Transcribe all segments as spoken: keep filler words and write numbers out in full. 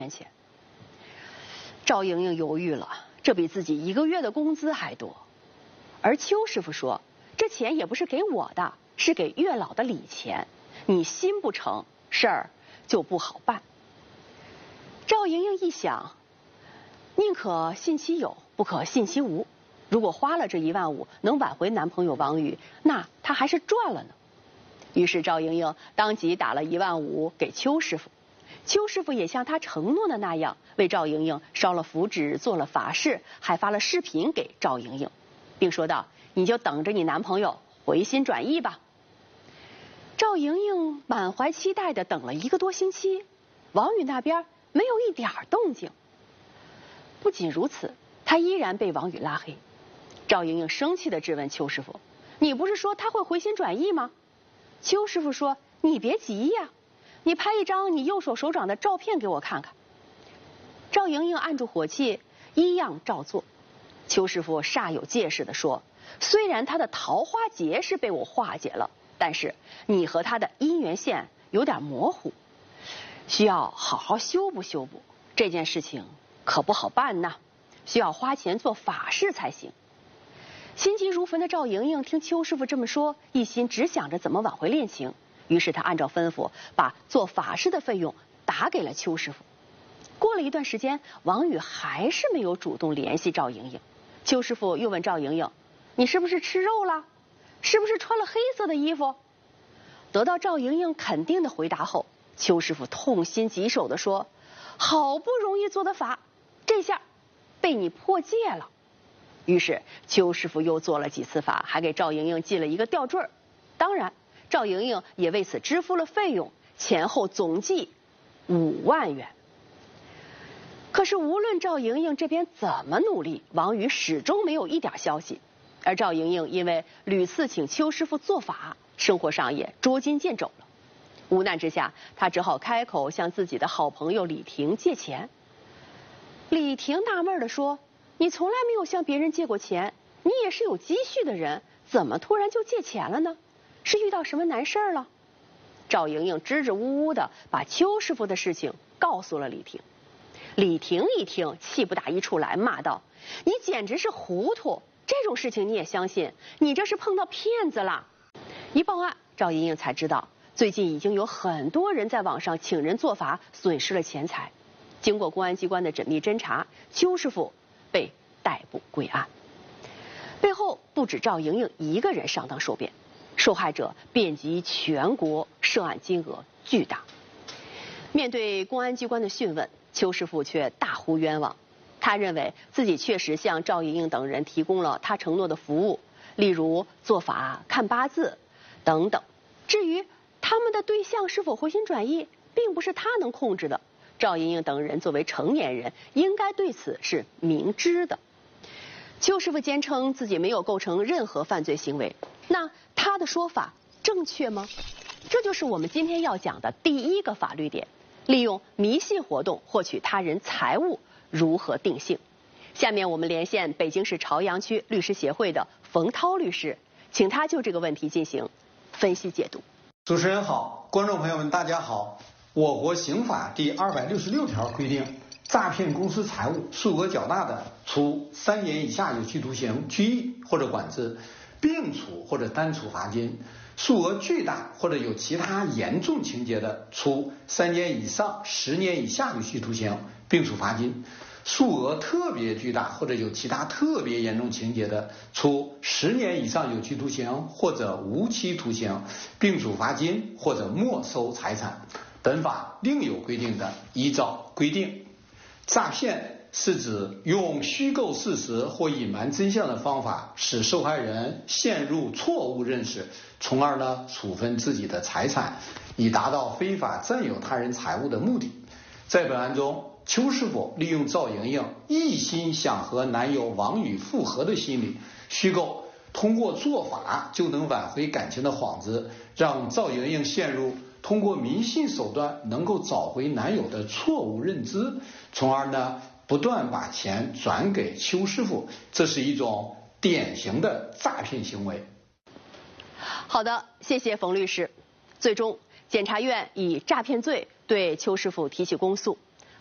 钱。赵莹莹犹豫了，这比自己一个月的工资还多。而邱师傅说，这钱也不是给我的，是给月老的礼钱，你心不诚，事儿就不好办。赵莹莹一想，宁可信其有，不可信其无。如果花了这一万五能挽回男朋友王宇，那她还是赚了呢。于是赵莹莹当即打了一万五给邱师傅。邱师傅也像他承诺的那样，为赵莹莹烧了符纸，做了法事，还发了视频给赵莹莹，并说道：“你就等着你男朋友回心转意吧。”赵莹莹满怀期待地等了一个多星期，王宇那边没有一点动静。不仅如此，她依然被王宇拉黑。赵莹莹生气地质问邱师傅：“你不是说他会回心转意吗？”邱师傅说：“你别急呀。你拍一张你右手手掌的照片给我看看。”赵莹莹按住火气，一样照做。邱师傅煞有介事地说：“虽然他的桃花劫是被我化解了，但是你和他的姻缘线有点模糊，需要好好修补修补。这件事情可不好办呐，需要花钱做法事才行。”心急如焚的赵莹莹听邱师傅这么说，一心只想着怎么挽回恋情。于是他按照吩咐，把做法事的费用打给了邱师傅。过了一段时间，王宇还是没有主动联系赵莹莹。邱师傅又问赵莹莹：“你是不是吃肉了？是不是穿了黑色的衣服？”得到赵莹莹肯定的回答后，邱师傅痛心疾首地说：“好不容易做的法，这下被你破戒了。”于是邱师傅又做了几次法，还给赵莹莹系了一个吊坠。当然赵莹莹也为此支付了费用，前后总计五万元。可是无论赵莹莹这边怎么努力，王宇始终没有一点消息。而赵莹莹因为屡次请邱师傅做法，生活上也捉襟见肘了。无奈之下，她只好开口向自己的好朋友李婷借钱。李婷纳闷地说：“你从来没有向别人借过钱，你也是有积蓄的人，怎么突然就借钱了呢？是遇到什么难事了？”赵莹莹支支吾吾的把邱师傅的事情告诉了李婷。李婷一听，气不打一处来，骂道：“你简直是糊涂！这种事情你也相信？你这是碰到骗子了！”一报案，赵莹莹才知道，最近已经有很多人在网上请人做法，损失了钱财。经过公安机关的缜密侦查，邱师傅被逮捕归案。背后不止赵莹莹一个人上当受骗，受害者遍及全国，涉案金额巨大。面对公安机关的讯问，邱师傅却大呼冤枉。他认为自己确实向赵莹莹等人提供了他承诺的服务，例如做法、看八字等等。至于他们的对象是否回心转意，并不是他能控制的。赵莹莹等人作为成年人，应该对此是明知的。邱师傅坚称自己没有构成任何犯罪行为，那他的说法正确吗？这就是我们今天要讲的第一个法律点：利用迷信活动获取他人财物如何定性？下面我们连线北京市朝阳区律师协会的冯涛律师，请他就这个问题进行分析解读。 主持人好，观众朋友们大家好。我国刑法第二百六十六条规定，诈骗公司财物数额较大的，处三年以下有期徒刑、拘役或者管制，并处或者单处罚金；数额巨大或者有其他严重情节的，处三年以上十年以下有期徒刑，并处罚金；数额特别巨大或者有其他特别严重情节的，处十年以上有期徒刑或者无期徒刑，并处罚金或者没收财产。本法另有规定的，依照规定。诈骗是指用虚构事实或隐瞒真相的方法，使受害人陷入错误认识，从而呢处分自己的财产，以达到非法占有他人财物的目的。在本案中，邱师傅利用赵莹莹一心想和男友王宇复合的心理，虚构通过做法就能挽回感情的幌子，让赵莹莹陷入通过迷信手段能够找回男友的错误认知，从而呢不断把钱转给邱师傅，这是一种典型的诈骗行为。 好的，谢谢冯律师。最终，检察院以诈骗罪对邱师傅提起公诉。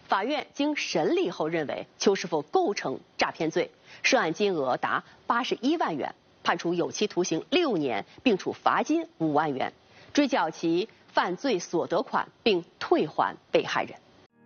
法院经审理后认为邱师傅构成诈骗罪，涉案金额达八十一万元，判处有期徒刑六年，并处罚金五万元，追缴其犯罪所得款，并退还被害人。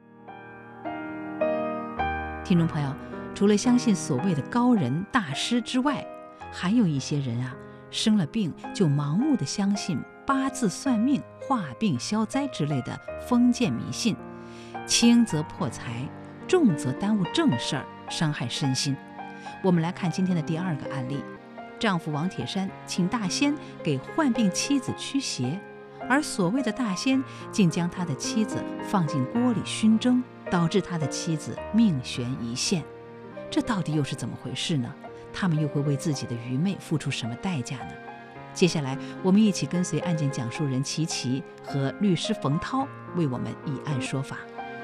听众朋友，除了相信所谓的高人大师之外，还有一些人啊，生了病就盲目的相信八字算命、化病消灾之类的封建迷信，轻则破财，重则耽误正事儿，伤害身心。我们来看今天的第二个案例，丈夫王铁山请大仙给患病妻子驱邪，而所谓的大仙竟将他的妻子放进锅里熏蒸，导致他的妻子命悬一线。这到底又是怎么回事呢？他们又会为自己的愚昧付出什么代价呢？接下来我们一起跟随案件讲述人琪琪和律师冯涛为我们以案说法。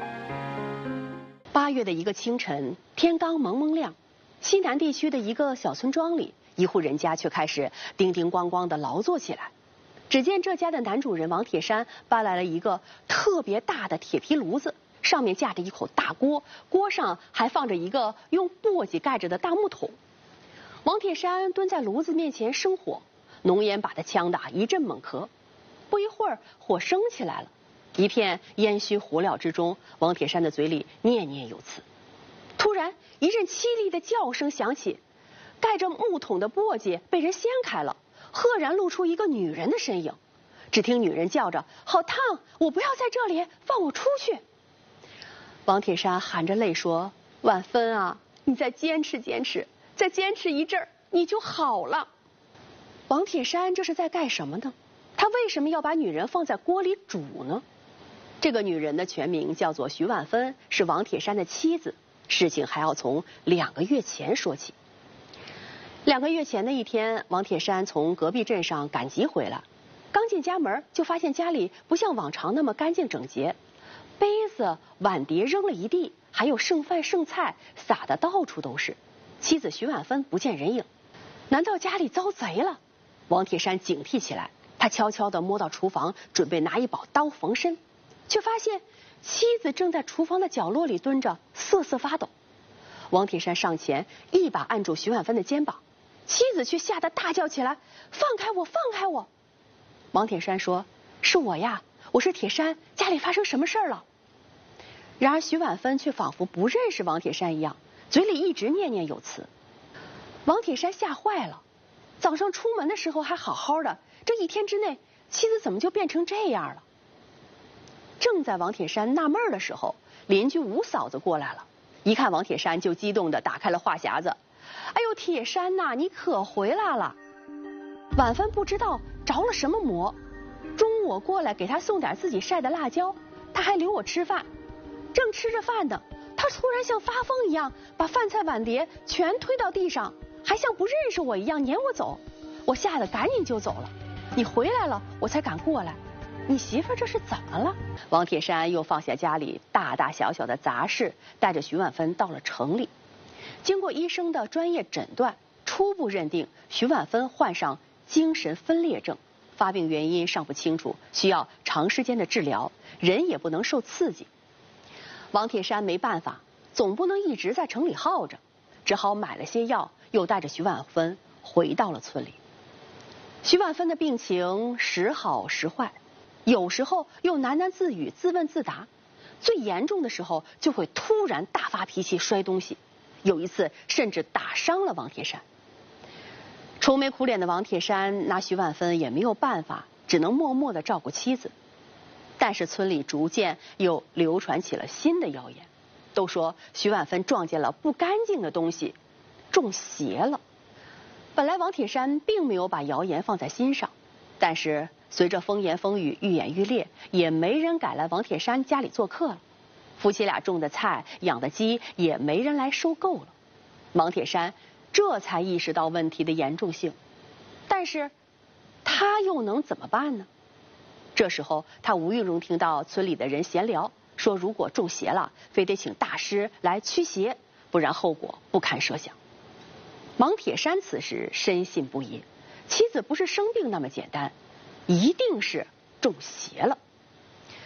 八月的一个清晨，天刚蒙蒙亮，西南地区的一个小村庄里，一户人家却开始叮叮咣咣地劳作起来。只见这家的男主人王铁山搬来了一个特别大的铁皮炉子，上面架着一口大锅，锅上还放着一个用簸箕盖着的大木桶。王铁山蹲在炉子面前生火，浓烟把他呛得一阵猛咳。不一会儿，火升起来了，一片烟熏火燎之中，王铁山的嘴里念念有词。突然，一阵凄厉的叫声响起，盖着木桶的簸箕被人掀开了，赫然露出一个女人的身影。只听女人叫着：“好烫，我不要在这里，放我出去！”王铁山含着泪说：“婉芬啊，你再坚持坚持，再坚持一阵儿，你就好了。”王铁山这是在干什么呢？他为什么要把女人放在锅里煮呢？这个女人的全名叫做徐婉芬，是王铁山的妻子。事情还要从两个月前说起。两个月前的一天，王铁山从隔壁镇上赶集回来，刚进家门就发现家里不像往常那么干净整洁，杯子碗碟扔了一地，还有剩饭剩菜撒得到处都是。妻子徐婉芬不见人影，难道家里遭贼了？王铁山警惕起来，他悄悄地摸到厨房，准备拿一把刀缝身，却发现妻子正在厨房的角落里蹲着，瑟瑟发抖。王铁山上前一把按住徐婉芬的肩膀，妻子却吓得大叫起来：“放开我，放开我！”王铁山说：“是我呀，我是铁山，家里发生什么事儿了？”然而徐婉芬却仿佛不认识王铁山一样，嘴里一直念念有词。王铁山吓坏了，早上出门的时候还好好的，这一天之内妻子怎么就变成这样了？正在王铁山纳闷的时候，邻居吴嫂子过来了，一看王铁山就激动地打开了话匣子：“哎呦，铁山呐，你可回来了！婉芬不知道着了什么魔，中午我过来给她送点自己晒的辣椒，她还留我吃饭。正吃着饭呢，她突然像发疯一样把饭菜碗碟全推到地上，还像不认识我一样撵我走。我吓得赶紧就走了。你回来了，我才敢过来。你媳妇这是怎么了？”王铁山又放下家里大大小小的杂事，带着徐婉芬到了城里。经过医生的专业诊断，初步认定徐婉芬患上精神分裂症，发病原因尚不清楚，需要长时间的治疗，人也不能受刺激。王铁山没办法，总不能一直在城里耗着，只好买了些药，又带着徐婉芬回到了村里。徐婉芬的病情时好时坏，有时候又喃喃自语，自问自答，最严重的时候就会突然大发脾气，摔东西，有一次甚至打伤了王铁山。愁眉苦脸的王铁山拿徐婉芬也没有办法，只能默默地照顾妻子。但是村里逐渐又流传起了新的谣言，都说徐婉芬撞见了不干净的东西，中邪了。本来王铁山并没有把谣言放在心上，但是随着风言风语愈演愈烈，也没人敢来王铁山家里做客了。夫妻俩种的菜、养的鸡也没人来收购了。王铁山这才意识到问题的严重性，但是他又能怎么办呢？这时候他无意中听到村里的人闲聊，说如果中邪了，非得请大师来驱邪，不然后果不堪设想。王铁山此时深信不疑，妻子不是生病那么简单，一定是中邪了。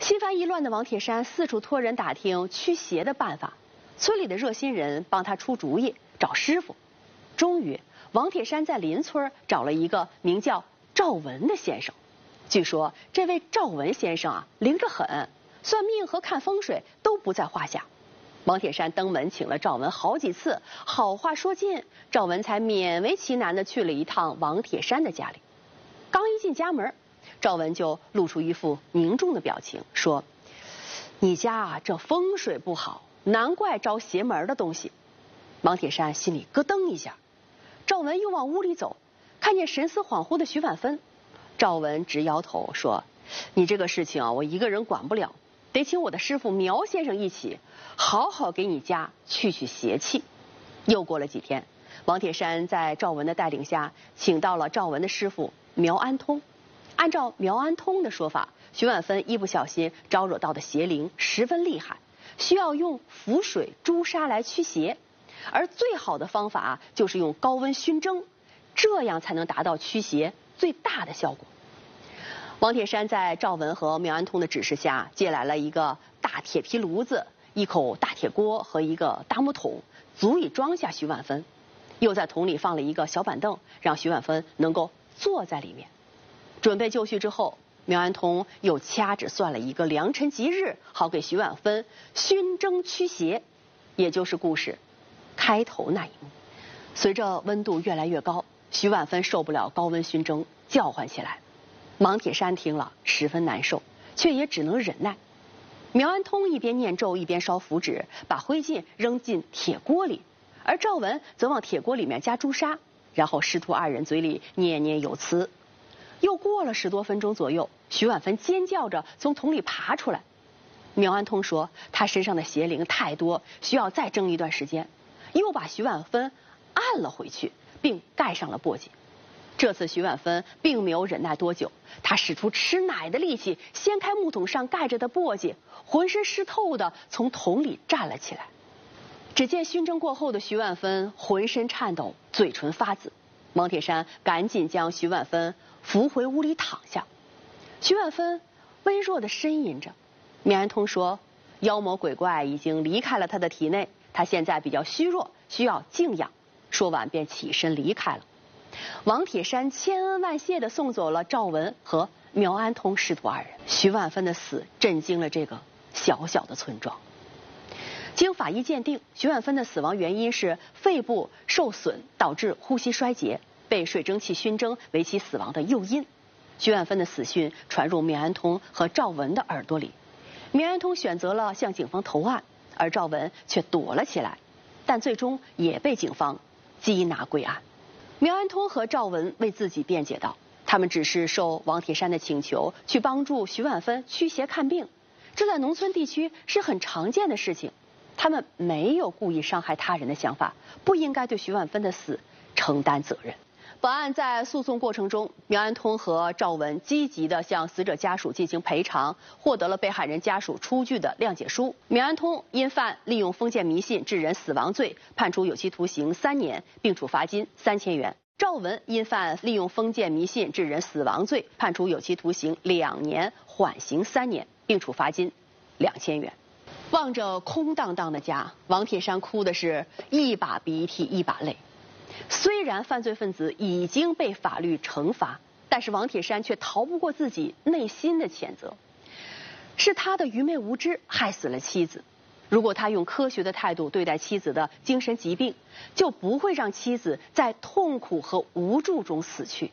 心烦意乱的王铁山四处托人打听驱邪的办法，村里的热心人帮他出主意，找师傅。终于，王铁山在邻村找了一个名叫赵文的先生。据说这位赵文先生啊，灵着很，算命和看风水都不在话下。王铁山登门请了赵文好几次，好话说尽，赵文才勉为其难地去了一趟王铁山的家里。刚一进家门，赵文就露出一副凝重的表情，说：“你家啊，这风水不好，难怪招邪门的东西。”王铁山心里咯噔一下。赵文又往屋里走，看见神思恍惚的徐婉芬。赵文直摇头说：“你这个事情啊，我一个人管不了，得请我的师傅苗先生一起，好好给你家去去邪气。”又过了几天，王铁山在赵文的带领下，请到了赵文的师傅苗安通。按照苗安通的说法，徐婉芬一不小心招惹到的邪灵十分厉害，需要用符水、朱砂来驱邪，而最好的方法就是用高温熏蒸，这样才能达到驱邪最大的效果。王铁山在赵文和苗安通的指示下，借来了一个大铁皮炉子、一口大铁锅和一个大木桶，足以装下徐婉芬。又在桶里放了一个小板凳，让徐婉芬能够坐在里面。准备就绪之后，苗安通又掐指算了一个良辰吉日，好给徐婉芬熏蒸驱邪，也就是故事开头那一幕。随着温度越来越高，徐婉芬受不了高温熏蒸，叫唤起来。王铁山听了十分难受，却也只能忍耐。苗安通一边念咒一边烧符纸，把灰烬扔进铁锅里，而赵文则往铁锅里面加朱砂，然后师徒二人嘴里念念有词。又过了十多分钟左右，徐婉芬尖叫着从桶里爬出来。苗安通说他身上的邪灵太多，需要再蒸一段时间，又把徐婉芬按了回去，并盖上了簸箕。这次徐婉芬并没有忍耐多久，她使出吃奶的力气，掀开木桶上盖着的簸箕，浑身湿透的从桶里站了起来。只见熏蒸过后的徐婉芬浑身颤抖，嘴唇发紫。王铁山赶紧将徐婉芬扶回屋里躺下。徐婉芬微弱的呻吟着。苗安通说，妖魔鬼怪已经离开了她的体内，她现在比较虚弱，需要静养。说完便起身离开了。王铁山千恩万谢地送走了赵文和苗安通师徒二人。徐婉芬的死震惊了这个小小的村庄。经法医鉴定，徐婉芬的死亡原因是肺部受损导致呼吸衰竭，被水蒸气熏蒸为其死亡的诱因。徐婉芬的死讯传入苗安通和赵文的耳朵里，苗安通选择了向警方投案，而赵文却躲了起来，但最终也被警方缉拿归案。苗安通和赵文为自己辩解道，他们只是受王铁山的请求去帮助徐婉芬驱邪看病，这在农村地区是很常见的事情。他们没有故意伤害他人的想法，不应该对徐婉芬的死承担责任。本案在诉讼过程中，苗安通和赵文积极地向死者家属进行赔偿，获得了被害人家属出具的谅解书。苗安通因犯利用封建迷信致人死亡罪，判处有期徒刑三年，并处罚金三千元。赵文因犯利用封建迷信致人死亡罪，判处有期徒刑两年，缓刑三年，并处罚金两千元。望着空荡荡的家，王铁山哭的是一把鼻涕一把泪。虽然犯罪分子已经被法律惩罚，但是王铁山却逃不过自己内心的谴责。是他的愚昧无知害死了妻子，如果他用科学的态度对待妻子的精神疾病，就不会让妻子在痛苦和无助中死去。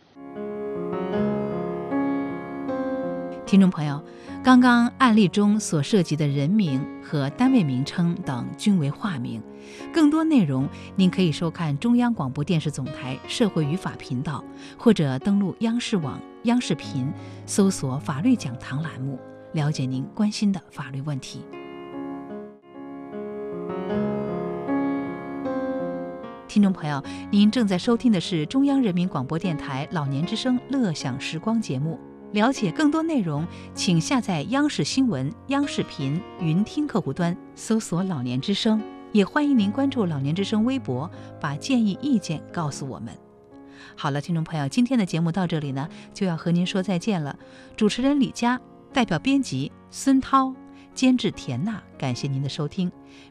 听众朋友，刚刚案例中所涉及的人名和单位名称等均为化名。更多内容您可以收看中央广播电视总台社会与法频道，或者登录央视网、央视频，搜索法律讲堂栏目，了解您关心的法律问题。听众朋友，您正在收听的是中央人民广播电台老年之声乐享时光节目。了解更多内容，请下载央视新闻、央视频云听客户端，搜索老年之声。也欢迎您关注老年之声微博，把建议意见告诉我们。好了，听众朋友，今天的节目到这里呢，就要和您说再见了。主持人李佳， 代表编辑孙涛，监制田娜，感谢您的收听。